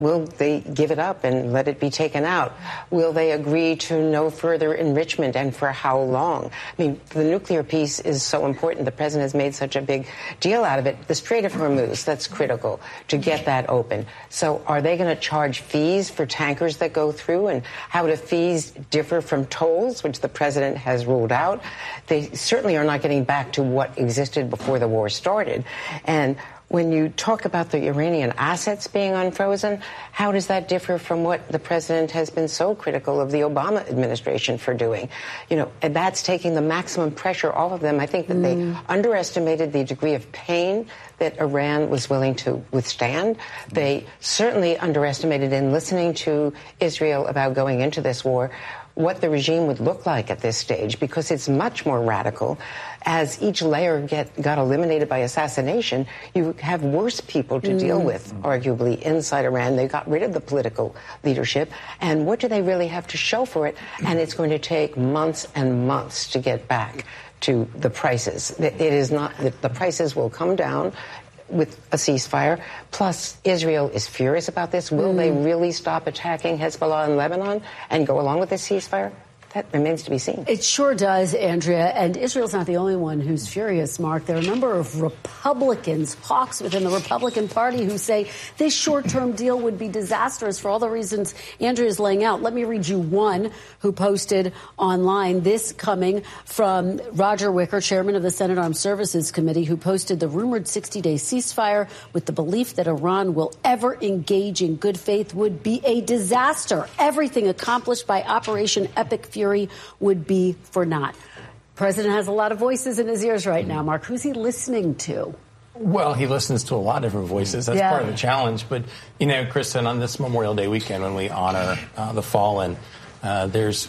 Will they give it up and let it be taken out? Will they agree to no further enrichment, and for how long? I mean, the nuclear piece is so important. The president has made such a big deal out of it. The Strait of Hormuz, that's critical to get that open. So are they going to charge fees for tankers that go through? And how do fees differ from tolls, which the president has ruled out? They certainly are not getting back to what existed before the war started. And when you talk about the Iranian assets being unfrozen, how does that differ from what the president has been so critical of the Obama administration for doing? You know, and that's taking the maximum pressure off of them. I think that they underestimated the degree of pain that Iran was willing to withstand. They certainly underestimated in listening to Israel about going into this war what the regime would look like at this stage, because it's much more radical. As each layer got eliminated by assassination, you have worse people to deal with, arguably, inside Iran. They got rid of the political leadership. And what do they really have to show for it? And it's going to take months and months to get back to the prices. It is not that the prices will come down with a ceasefire. Plus, Israel is furious about this. Will they really stop attacking Hezbollah in Lebanon and go along with this ceasefire? That remains to be seen. It sure does, Andrea. And Israel's not the only one who's furious, Mark. There are a number of Republicans, hawks within the Republican Party, who say this short-term deal would be disastrous for all the reasons Andrea's laying out. Let me read you one who posted online, this coming from Roger Wicker, chairman of the Senate Armed Services Committee, who posted the rumored 60-day ceasefire with the belief that Iran will ever engage in good faith would be a disaster. Everything accomplished by Operation Epic Fury would be for naught. President has a lot of voices in his ears right now. Mark, who's he listening to? Well, he listens to a lot of different voices. That's part of the challenge. But, you know, Kristen, on this Memorial Day weekend, when we honor the fallen, there's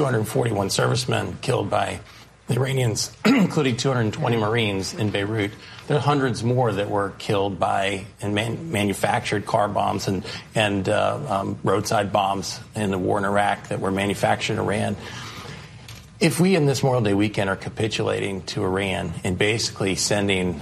241 servicemen killed by the Iranians, including 220 Marines in Beirut. There are hundreds more that were killed by and manufactured car bombs and roadside bombs in the war in Iraq that were manufactured in Iran. If we in this Memorial Day weekend are capitulating to Iran and basically sending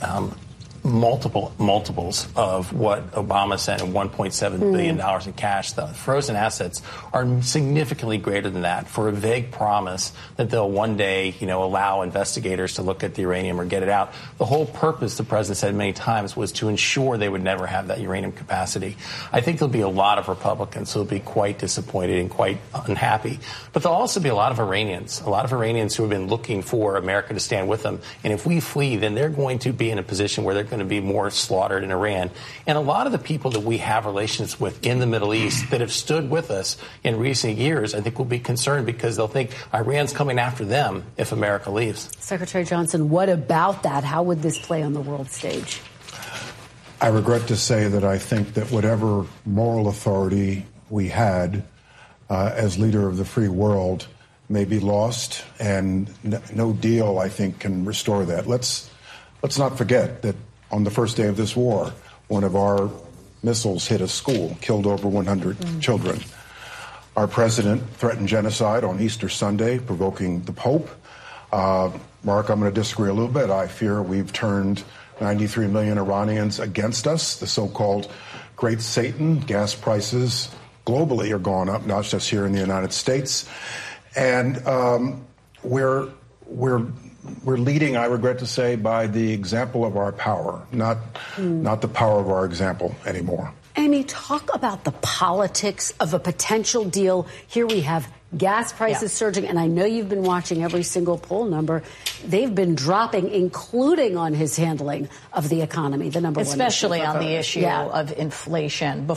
multiples of what Obama sent in $1.7 billion in cash, the frozen assets are significantly greater than that for a vague promise that they'll one day, you know, allow investigators to look at the uranium or get it out. The whole purpose, the president said many times, was to ensure they would never have that uranium capacity. I think there'll be a lot of Republicans who will be quite disappointed and quite unhappy. But there'll also be a lot of Iranians who have been looking for America to stand with them. And if we flee, then they're going to be in a position where they're going to be more slaughtered in Iran. And a lot of the people that we have relations with in the Middle East that have stood with us in recent years, I think, will be concerned because they'll think Iran's coming after them if America leaves. Secretary Johnson, what about that? How would this play on the world stage? I regret to say that I think that whatever moral authority we had as leader of the free world may be lost, and no deal, I think, can restore that. Let's not forget that on the first day of this war, one of our missiles hit a school, killed over 100 children. Our president threatened genocide on Easter Sunday, provoking the Pope. Mark, I'm going to disagree a little bit. I fear we've turned 93 million Iranians against us, the so-called Great Satan. Gas prices globally are going up, not just here in the United States. And we're leading, I regret to say, by the example of our power, not the power of our example anymore. Amy, talk about the politics of a potential deal. Here we have gas prices surging, and I know you've been watching every single poll number. They've been dropping, including on his handling of the economy, the number one issue. Especially on the issue of inflation.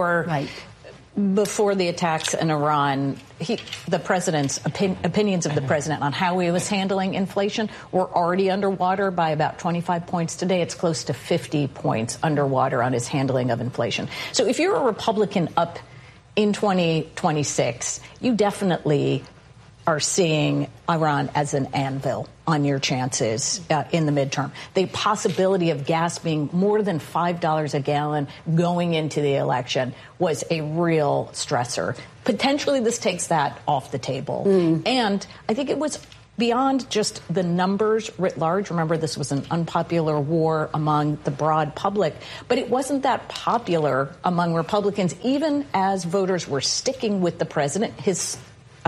Before the attacks in Iran, the president's opinions of the president on how he was handling inflation were already underwater by about 25 points. Today, it's close to 50 points underwater on his handling of inflation. So if you're a Republican up in 2026, you definitely are seeing Iran as an anvil on your chances in the midterm. The possibility of gas being more than $5 a gallon going into the election was a real stressor. Potentially, this takes that off the table. And I think it was beyond just the numbers writ large, remember this was an unpopular war among the broad public, but it wasn't that popular among Republicans, even as voters were sticking with the president. His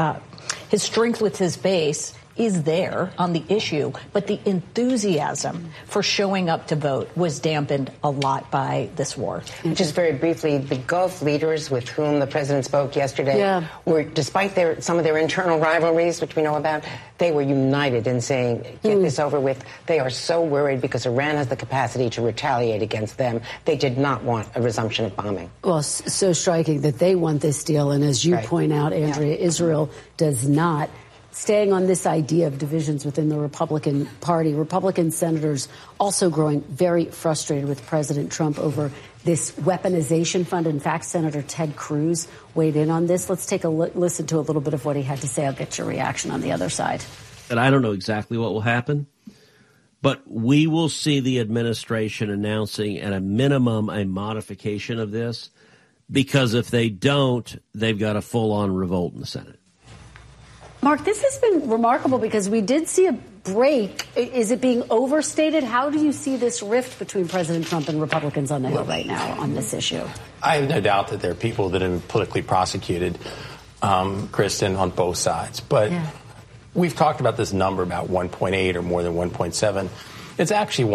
strength with his base is there on the issue, but the enthusiasm for showing up to vote was dampened a lot by this war. Just very briefly, the Gulf leaders with whom the president spoke yesterday were, despite some of their internal rivalries, which we know about, they were united in saying, get this over with. They are so worried because Iran has the capacity to retaliate against them. They did not want a resumption of bombing. Well, so striking that they want this deal, and as you point out, Andrea, Israel does not. Staying on this idea of divisions within the Republican Party, Republican senators also growing very frustrated with President Trump over this weaponization fund. In fact, Senator Ted Cruz weighed in on this. Let's take a listen to a little bit of what he had to say. I'll get your reaction on the other side. And I don't know exactly what will happen, but we will see the administration announcing at a minimum a modification of this, because if they don't, they've got a full-on revolt in the Senate. Mark, this has been remarkable because we did see a break. Is it being overstated? How do you see this rift between President Trump and Republicans on the Hill right now on this issue? I have no doubt that there are people that have been politically prosecuted, Kristen, on both sides. But we've talked about this number about 1.8 or more than 1.7. It's actually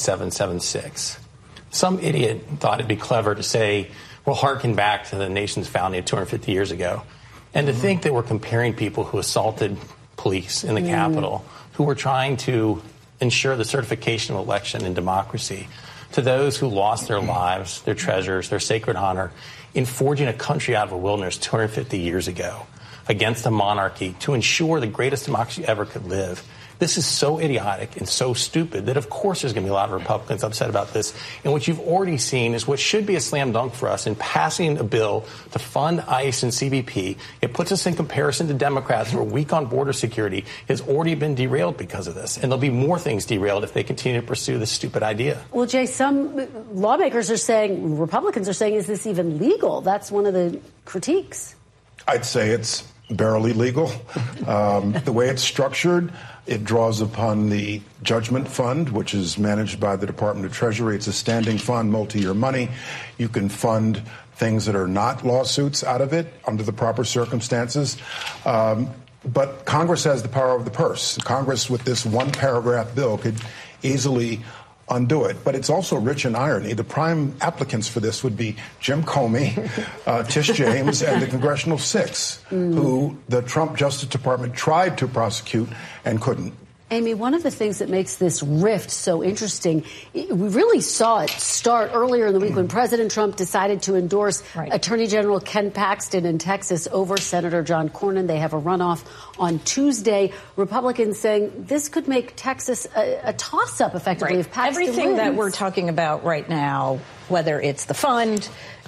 1.776. Some idiot thought it'd be clever to say, well, harken back to the nation's founding 250 years ago. And to think that we're comparing people who assaulted police in the Capitol, who were trying to ensure the certification of election and democracy, to those who lost their lives, their treasures, their sacred honor in forging a country out of a wilderness 250 years ago against a monarchy to ensure the greatest democracy ever could live. This is so idiotic and so stupid that, of course, there's going to be a lot of Republicans upset about this. And what you've already seen is what should be a slam dunk for us in passing a bill to fund ICE and CBP. It puts us in comparison to Democrats who are weak on border security. Has already been derailed because of this. And there'll be more things derailed if they continue to pursue this stupid idea. Well, Jay, some lawmakers are saying, Republicans are saying, is this even legal? That's one of the critiques. I'd say it's barely legal. The way it's structured, it draws upon the Judgment Fund, which is managed by the Department of Treasury. It's a standing fund, multi-year money. You can fund things that are not lawsuits out of it under the proper circumstances. But Congress has the power of the purse. Congress, with this one-paragraph bill, could easily undo it. But it's also rich in irony. The prime applicants for this would be Jim Comey, Tish James, and the Congressional Six, who the Trump Justice Department tried to prosecute and couldn't. Amy, one of the things that makes this rift so interesting, we really saw it start earlier in the week when President Trump decided to endorse Attorney General Ken Paxton in Texas over Senator John Cornyn. They have a runoff on Tuesday. Republicans saying this could make Texas a toss-up, effectively, if Paxton Everything wins. that we're talking about right now, whether it's the fund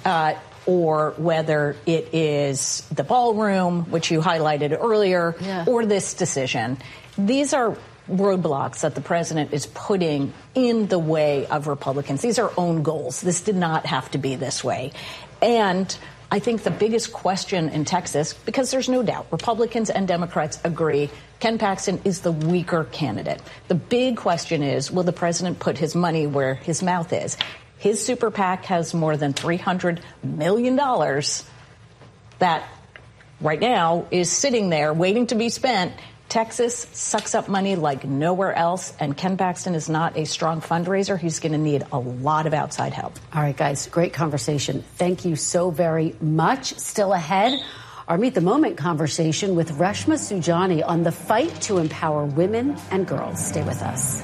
or whether it is the ballroom, which you highlighted earlier, or this decision, these are roadblocks that the president is putting in the way of Republicans. These are own goals. This did not have to be this way. And I think the biggest question in Texas, because there's no doubt Republicans and Democrats agree Ken Paxton is the weaker candidate. The big question is, will the president put his money where his mouth is? His super PAC has more than $300 million that right now is sitting there waiting to be spent. Texas sucks up money like nowhere else, and Ken Paxton is not a strong fundraiser. He's going to need a lot of outside help. All right, guys, great conversation. Thank you so very much. Still ahead, our Meet the Moment conversation with Reshma Saujani on the fight to empower women and girls. Stay with us.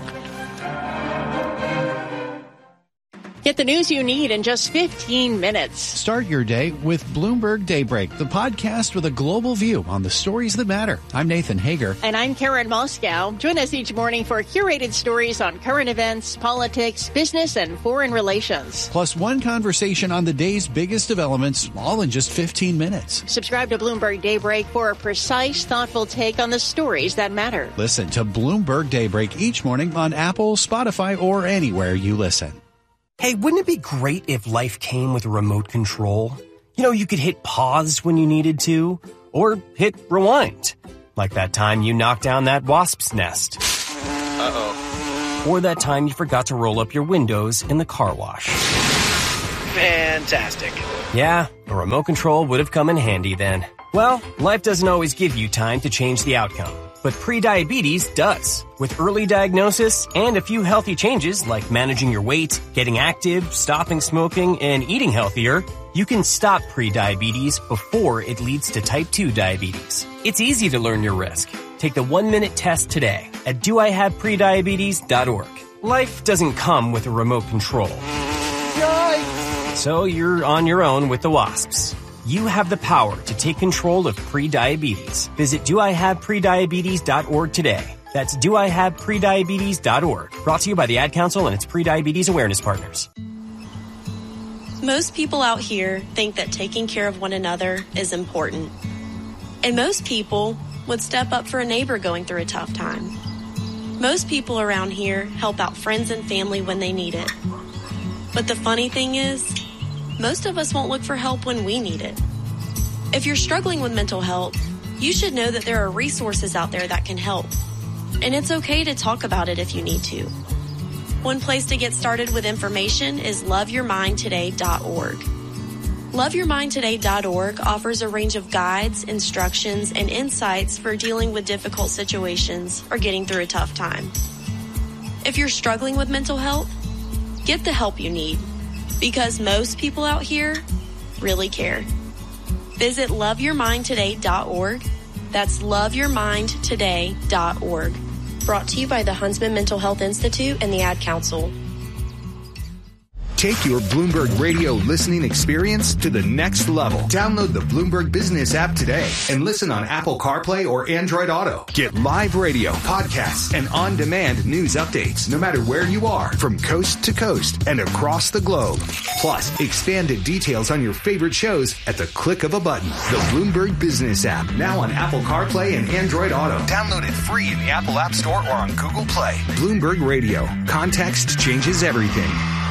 Get the news you need in just 15 minutes. Start your day with Bloomberg Daybreak, the podcast with a global view on the stories that matter. I'm Nathan Hager. And I'm Karen Moscow. Join us each morning for curated stories on current events, politics, business, and foreign relations. Plus one conversation on the day's biggest developments, all in just 15 minutes. Subscribe to Bloomberg Daybreak for a precise, thoughtful take on the stories that matter. Listen to Bloomberg Daybreak each morning on Apple, Spotify, or anywhere you listen. Hey, wouldn't it be great if life came with a remote control? You know, you could hit pause when you needed to, or hit rewind. Like that time you knocked down that wasp's nest. Uh-oh. Or that time you forgot to roll up your windows in the car wash. Fantastic. Yeah, a remote control would have come in handy then. Well, life doesn't always give you time to change the outcome. But prediabetes does. With early diagnosis and a few healthy changes like managing your weight, getting active, stopping smoking, and eating healthier, you can stop prediabetes before it leads to type 2 diabetes. It's easy to learn your risk. Take the 1-minute test today at doihaveprediabetes.org. Life doesn't come with a remote control. Yikes! So you're on your own with the wasps. You have the power to take control of prediabetes. Visit doihaveprediabetes.org today. That's doihaveprediabetes.org. Brought to you by the Ad Council and its Prediabetes Awareness Partners. Most people out here think that taking care of one another is important. And most people would step up for a neighbor going through a tough time. Most people around here help out friends and family when they need it. But the funny thing is, most of us won't look for help when we need it. If you're struggling with mental health, you should know that there are resources out there that can help. And it's okay to talk about it if you need to. One place to get started with information is loveyourmindtoday.org. Loveyourmindtoday.org offers a range of guides, instructions, and insights for dealing with difficult situations or getting through a tough time. If you're struggling with mental health, get the help you need. Because most people out here really care. Visit loveyourmindtoday.org. That's loveyourmindtoday.org. Brought to you by the Huntsman Mental Health Institute and the Ad Council. Take your Bloomberg Radio listening experience to the next level. Download the Bloomberg Business app today and listen on Apple CarPlay or Android Auto. Get live radio, podcasts, and on-demand news updates no matter where you are, from coast to coast and across the globe. Plus, expanded details on your favorite shows at the click of a button. The Bloomberg Business app, now on Apple CarPlay and Android Auto. Download it free in the Apple App Store or on Google Play. Bloomberg Radio. Context changes everything.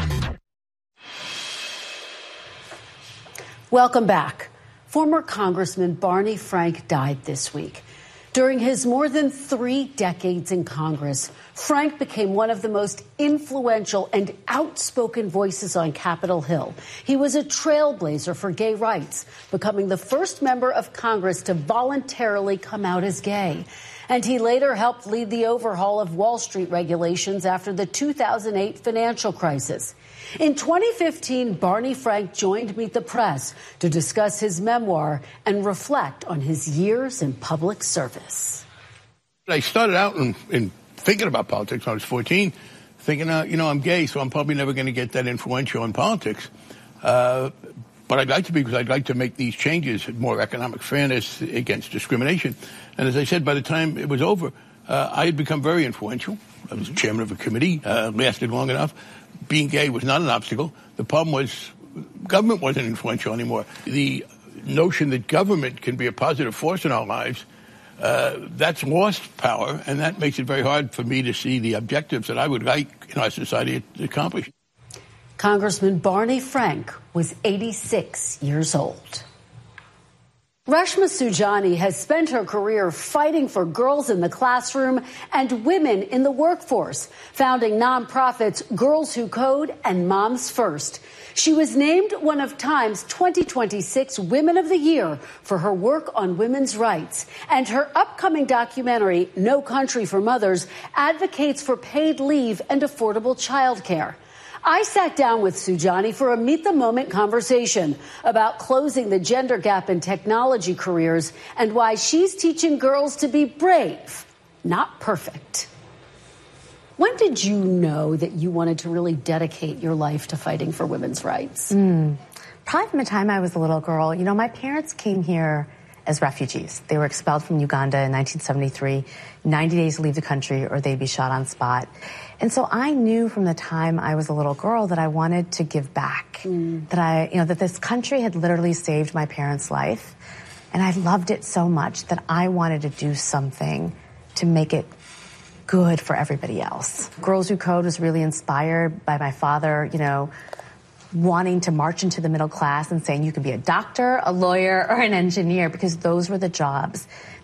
Welcome back. Former Congressman Barney Frank died this week. During his more than 3 decades in Congress, Frank became one of the most influential and outspoken voices on Capitol Hill. He was a trailblazer for gay rights, becoming the first member of Congress to voluntarily come out as gay. And he later helped lead the overhaul of Wall Street regulations after the 2008 financial crisis. In 2015, Barney Frank joined Meet the Press to discuss his memoir and reflect on his years in public service. I started out in thinking about politics when I was 14, thinking, I'm gay, so I'm probably never going to get that influential in politics. But I'd like to be, because I'd like to make these changes, more economic fairness, against discrimination. And as I said, by the time it was over, I had become very influential. I was chairman of a committee, lasted long enough. Being gay was not an obstacle. The problem was government wasn't influential anymore. The notion that government can be a positive force in our lives, that's lost power, and that makes it very hard for me to see the objectives that I would like in our society to accomplish. Congressman Barney Frank was 86 years old. Reshma Saujani has spent her career fighting for girls in the classroom and women in the workforce, founding nonprofits Girls Who Code and Moms First. She was named one of Time's 2026 Women of the Year for her work on women's rights. And her upcoming documentary, No Country for Mothers, advocates for paid leave and affordable childcare. I sat down with Saujani for a Meet the Moment conversation about closing the gender gap in technology careers and why she's teaching girls to be brave, not perfect. When did you know that you wanted to really dedicate your life to fighting for women's rights? Probably from the time I was a little girl. You know, my parents came here as refugees. They were expelled from Uganda in 1973, 90 days to leave the country or they'd be shot on spot. And so I knew from the time I was a little girl that I wanted to give back, that this country had literally saved my parents' life. And I loved it so much that I wanted to do something to make it good for everybody else. Girls Who Code was really inspired by my father, wanting to march into the middle class and saying you can be a doctor, a lawyer, or an engineer, because those were the jobs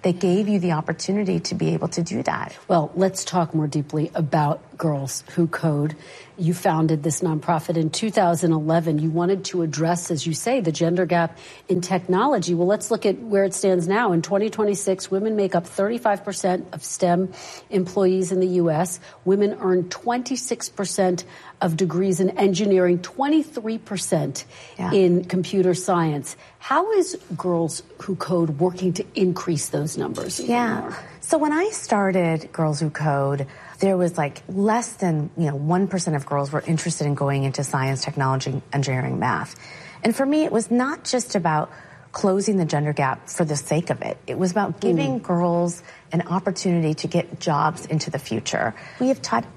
They gave you the opportunity to be able to do that. Well, let's talk more deeply about Girls Who Code. You founded this nonprofit in 2011. You wanted to address, as you say, the gender gap in technology. Well, let's look at where it stands now. In 2026, women make up 35% of STEM employees in the U.S. Women earn 26% of degrees in engineering, 23% in computer science. How is Girls Who Code working to increase those numbers even more? So when I started Girls Who Code, there was like less than 1% of girls were interested in going into science, technology, engineering, math. And for me, it was not just about closing the gender gap for the sake of it. It was about giving girls an opportunity to get jobs into the future. We have taught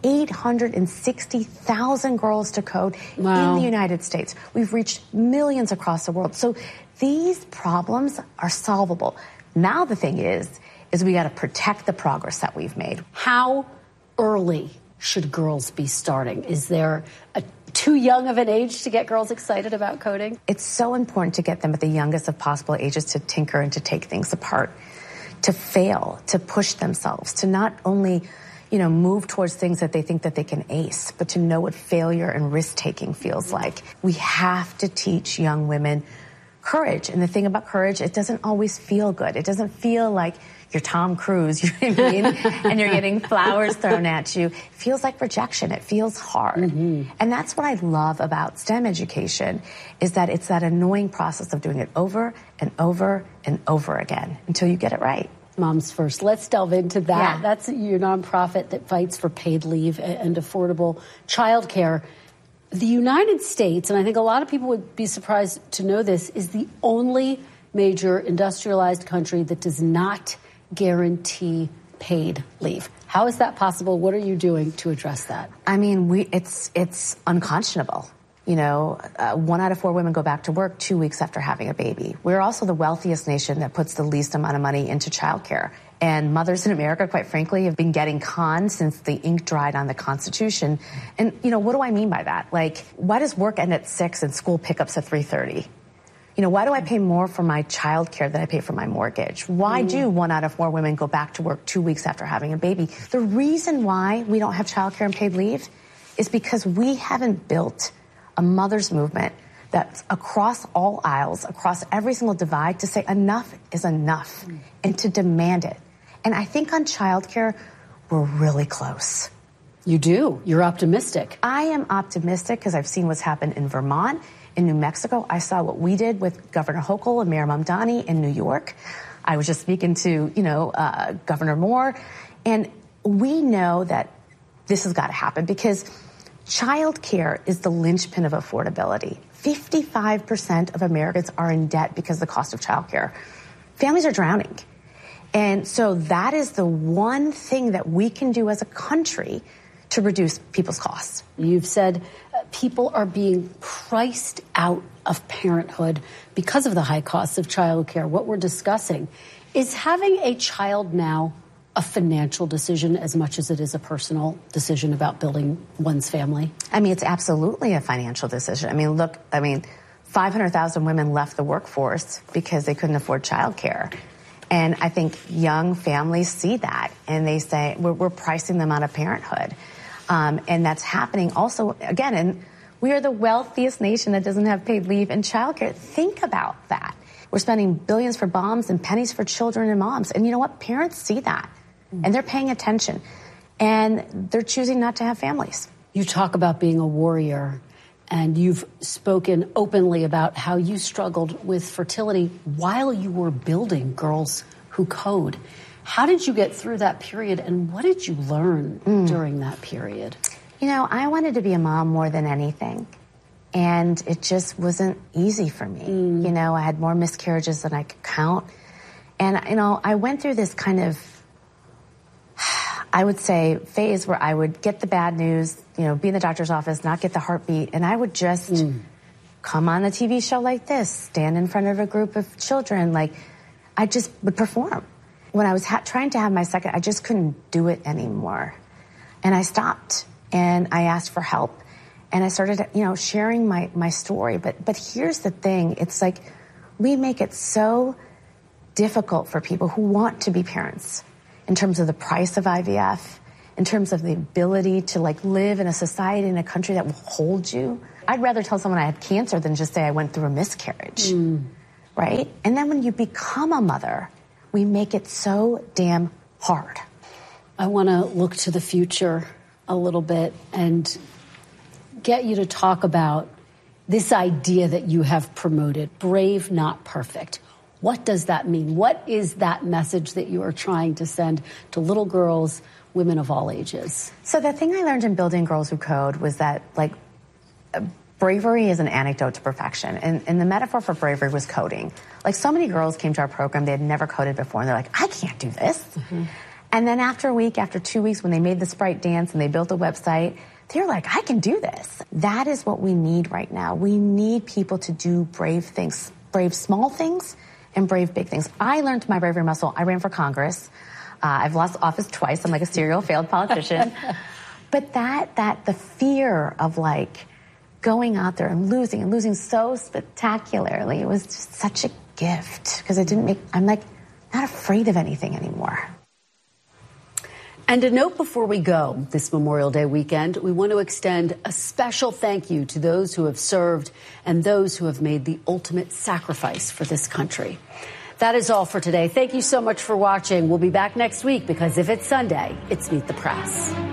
860,000 girls to code in the United States. We've reached millions across the world. So these problems are solvable. Now the thing is we got to protect the progress that we've made. How early should girls be starting? Is there too young of an age to get girls excited about coding? It's so important to get them at the youngest of possible ages to tinker and to take things apart, to fail, to push themselves, to not only, move towards things that they think that they can ace, but to know what failure and risk-taking feels like. We have to teach young women courage. And the thing about courage, it doesn't always feel good. It doesn't feel like you're Tom Cruise, you know what I mean? And you're getting flowers thrown at you. It feels like rejection. It feels hard. And that's what I love about STEM education, is that it's that annoying process of doing it over and over and over again until you get it right. Moms First. Let's delve into that. That's your nonprofit that fights for paid leave and affordable childcare. The United States, and I think a lot of people would be surprised to know this, is the only major industrialized country that does not guarantee paid leave. How is that possible? What are you doing to address that? I mean, it's unconscionable. 1 out of 4 women go back to work 2 weeks after having a baby. We're also the wealthiest nation that puts the least amount of money into childcare. And mothers in America, quite frankly, have been getting conned since the ink dried on the Constitution. And, what do I mean by that? Like, why does work end at 6 and school pickups at 3:30? Why do I pay more for my child care than I pay for my mortgage? Why do 1 out of 4 women go back to work 2 weeks after having a baby? The reason why we don't have child care and paid leave is because we haven't built a mother's movement that's across all aisles, across every single divide, to say enough is enough and to demand it. And I think on child care, we're really close. You do. You're optimistic. I am optimistic because I've seen what's happened in Vermont. In New Mexico, I saw what we did with Governor Hochul and Mayor Mamdani in New York. I was just speaking to, Governor Moore. And we know that this has got to happen because child care is the linchpin of affordability. 55% of Americans are in debt because of the cost of child care. Families are drowning. And so that is the one thing that we can do as a country to reduce people's costs. You've said people are being priced out of parenthood because of the high costs of childcare. What we're discussing is having a child now a financial decision as much as it is a personal decision about building one's family? I mean, it's absolutely a financial decision. 500,000 women left the workforce because they couldn't afford childcare. And I think young families see that and they say, we're pricing them out of parenthood. And that's happening also, again, and we are the wealthiest nation that doesn't have paid leave and childcare. Think about that. We're spending billions for bombs and pennies for children and moms. And you know what? Parents see that and they're paying attention and they're choosing not to have families. You talk about being a warrior and you've spoken openly about how you struggled with fertility while you were building Girls Who Code. How did you get through that period and what did you learn during that period? I wanted to be a mom more than anything. And it just wasn't easy for me. I had more miscarriages than I could count. And, I went through this kind of, I would say, phase where I would get the bad news, be in the doctor's office, not get the heartbeat, and I would just come on a TV show like this, stand in front of a group of children, I just would perform. When I was trying to have my second, I just couldn't do it anymore. And I stopped, and I asked for help, and I started, sharing my story. But here's the thing. It's like we make it so difficult for people who want to be parents in terms of the price of IVF, in terms of the ability to live in a society, in a country that will hold you. I'd rather tell someone I had cancer than just say I went through a miscarriage, right? And then when you become a mother, we make it so damn hard. I want to look to the future a little bit and get you to talk about this idea that you have promoted, brave, not perfect. What does that mean? What is that message that you are trying to send to little girls, women of all ages? So the thing I learned in building Girls Who Code was that, bravery is an antidote to perfection. And the metaphor for bravery was coding. So many girls came to our program, they had never coded before, and they're like, I can't do this. Mm-hmm. And then after a week, after 2 weeks, when they made the Sprite dance and they built a website, they're like, I can do this. That is what we need right now. We need people to do brave things, brave small things and brave big things. I learned my bravery muscle. I ran for Congress. I've lost office twice. I'm like a serial failed politician. But the fear of going out there and losing so spectacularly, it was just such a gift because I'm not afraid of anything anymore. And a note before we go this Memorial Day weekend, we want to extend a special thank you to those who have served and those who have made the ultimate sacrifice for this country. That is all for today. Thank you so much for watching. We'll be back next week because if it's Sunday, it's Meet the Press.